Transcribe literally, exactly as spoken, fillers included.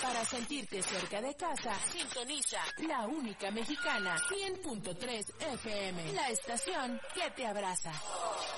Para sentirte cerca de casa, sintoniza la única mexicana, cien punto tres F M, la estación que te abraza.